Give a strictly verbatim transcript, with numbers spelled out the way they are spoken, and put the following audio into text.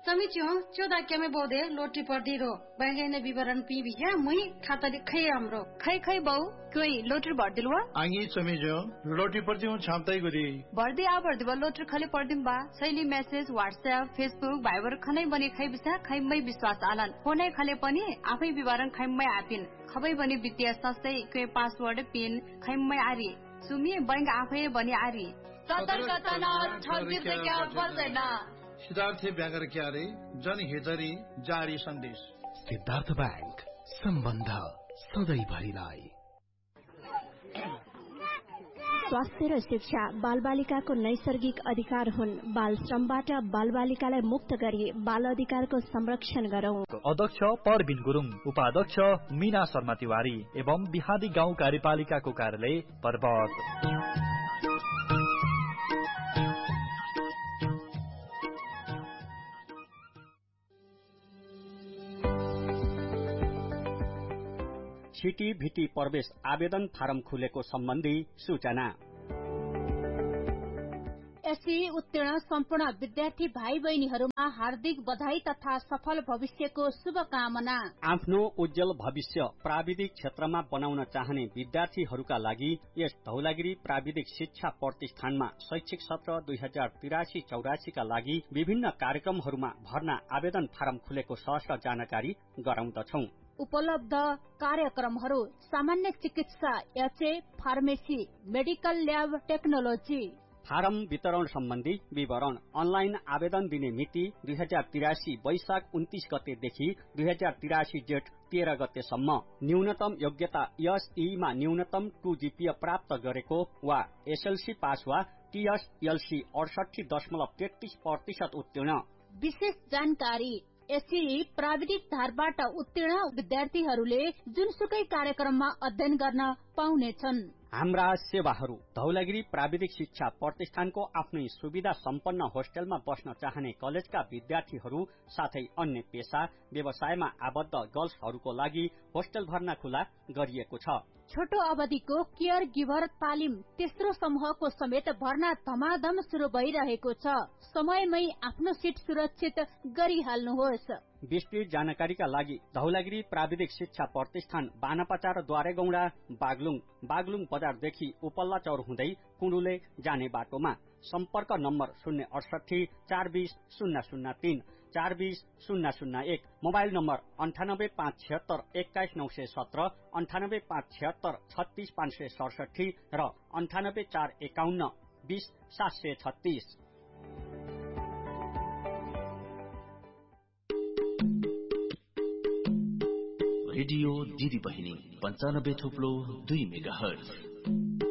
समीच्यो चोदा केमे बोदे लोटी पर्दी रो बैंगे ने विवरण पी बिया मुई खाता लिखै हाम्रो खै खै बौ कोइ लोटर भर्दिलवा आंगी समीच्यो लोटी पर्दी हूं छापताई गरी भर्दी आ भर्दी बा लोटर खले पर्दिम बा शैली मेसेज व्हाट्सएप फेसबुक भाइबर खनै बनी खै बिसा खैमै विश्वास आलन फोनै खले पनि आफै विवरण खैमै आपिन खबै बनी वित्तीय संस्थै के पासवर्ड पिन खैमै आरी सुमी बैंक आफै बनी आरी सतर्कता न छर्दिर क्या पर्दैन सिद्धार्थ ब्यागर क्यारे जनहितरी जारी सन्देश सिद्धार्थ बैंक सम्बन्ध सधैँभरिलाई। स्वास्थ्य र शिक्षा बालबालिकाको नैसर्गिक अधिकार हुन्। बाल श्रमबाट बालबालिकालाई मुक्त गरी बाल अधिकारको संरक्षण गरौं। अध्यक्ष परबिन गुरुङ, उपाध्यक्ष मीना शर्मा तिवारी एवं बिहादी गाउँ कार्यपालिकाको कार्यालय पर्वत। छिटी भिटी प्रवेश आवेदन फारम खुलेको सम्बन्धी सूचना। एसई उत्तीर्ण सम्पूर्ण विद्यार्थी भाइ बहिनीहरूमा हार्दिक बधाई तथा सफल भविष्यको शुभकामना। आफ्नो उज्जवल भविष्य प्राविधिक क्षेत्रमा बनाउन चाहने विद्यार्थीहरूका लागि यस धौलागिरी प्राविधिक शिक्षा प्रतिष्ठानमा शैक्षिक सत्र दुई हजार तिरासी चौरासी का लागि विभिन्न कार्यक्रमहरूमा भर्ना आवेदन फारम खुलेको सहर्ष जानकारी गराउँदछौ। उपलब्ध कार्यक्रमहरू सामान्य चिकित्सा, HA, pharmacy, medical lab technology. Form वितरण सम्बन्धी विवरण। अनलाइन आवेदन दिने मिति दुई हजार तिरासी वैशाख उन्तीस गतेदेखि दुई हजार तिरासी जेठ तेह्र गतेसम्म। न्यूनतम योग्यता एसईमा न्यूनतम टू जीपीए प्राप्त गरेको वा एसएलसी पास वा टीएसएलसी अडसठी दशमलव तेत्तीस प्रतिशत उत्तीर्ण। विशेष जानकारी। एसई प्राविधिक धारबाट उत्तीर्ण विद्यार्थीहरूले जुनसुकै कार्यक्रममा अध्ययन गर्न पाउनेछन्। हाम्रा सेवाहरू। धौलागिरी प्राविधिक शिक्षा प्रतिष्ठानको आफ्नै सुविधा सम्पन्न होस्टेलमा बस्न चाहने कलेजका विद्यार्थीहरू साथै अन्य पेशा व्यवसायमा आबद्ध गर्ल्सहरूको लागि होस्टेल भर्ना खुला गरिएको छ। छोटो अवधिको केयर गिभर तालिम तेस्रो समूहको समेत भर्ना धमाधम शुरू भइरहेको छ। समयमै आफ्नो सिट सुरक्षित गरिहाल्नुहोस्। विस्तृत जानकारीका लागि धौलागिरी प्राविधिक शिक्षा प्रतिष्ठान बानापाचार द्वारेगौडा बागलुङ बागलुङ बजारदेखि उपल्ला चौर हुँदै कुण्डुले जाने बाटोमा। सम्पर्क नम्बर शून्य अडसठी चार बीस शून्य शून्य तीन चार बीस शून्य शून्य एक। मोबाइल नम्बर अन्ठानब्बे पाँच छिहत्तर एक्काइस नौ सय सत्र अन्ठानब्बे पाँच छिहत्तर छत्तीस पाँच सय सडसठी र अन्ठानब्बे चार एकाउन्न बीस सात सय छत्तीस। रेडियो दिदी बहिनी पञ्चानब्बे थुप्लो दुई मेगा हर्ज।